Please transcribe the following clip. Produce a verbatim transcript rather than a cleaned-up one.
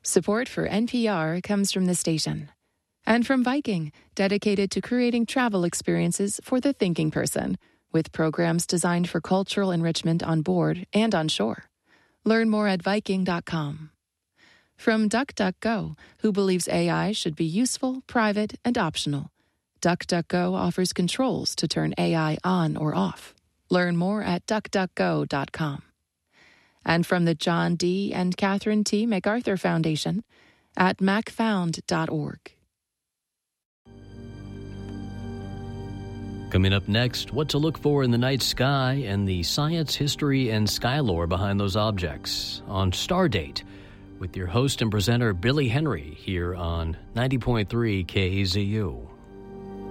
Support for N P R comes from the station. And from Viking, dedicated to creating travel experiences for the thinking person, with programs designed for cultural enrichment on board and on shore. Learn more at Viking dot com. From DuckDuckGo, who believes A I should be useful, private, and optional. DuckDuckGo offers controls to turn A I on or off. Learn more at Duck Duck Go dot com. And from the John D. and Catherine T. MacArthur Foundation at mac found dot org. Coming up next, what to look for in the night sky and the science, history, and sky lore behind those objects on Stardate with your host and presenter Billy Henry here on ninety point three K Z U.